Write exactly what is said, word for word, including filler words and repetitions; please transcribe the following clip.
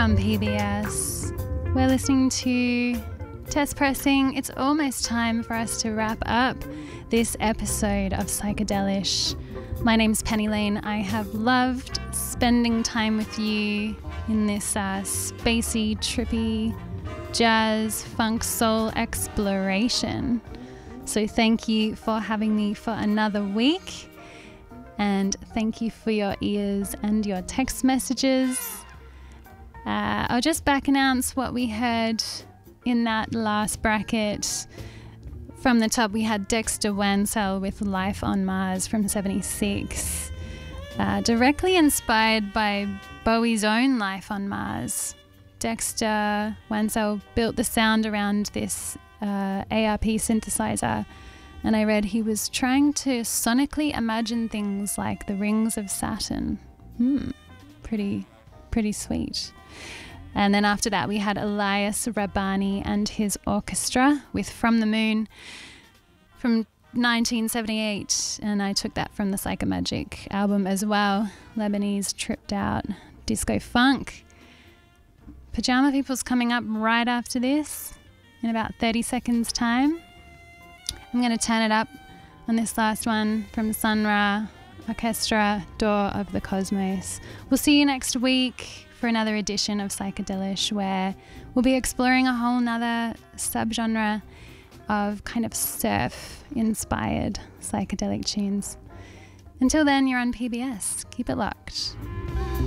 on P B S. We're listening to Test Pressing. It's almost time for us to wrap up this episode of Psychedelish. My name's Penny Lane. I have loved spending time with you in this uh, spacey, trippy, jazz, funk, soul exploration. So thank you for having me for another week. And thank you for your ears and your text messages. Uh, I'll just back announce what we heard in that last bracket. From the top, we had Dexter Wansel with Life on Mars from seventy-six. Uh, directly inspired by Bowie's own Life on Mars. Dexter Wansel built the sound around this uh, A R P synthesizer. And I read he was trying to sonically imagine things like the rings of Saturn. Hmm, pretty, pretty sweet. And then after that, we had Elias Rabbani and his orchestra with From the Moon from nineteen seventy-eight. And I took that from the Psychomagic album as well. Lebanese tripped out disco funk. Pajama People's coming up right after this in about thirty seconds time. I'm going to turn it up on this last one from Sun Ra Orchestra, Door of the Cosmos. We'll see you next week for another edition of Psychedelish, where we'll be exploring a whole nother subgenre of kind of surf-inspired psychedelic tunes. Until then, you're on P B S. Keep it locked.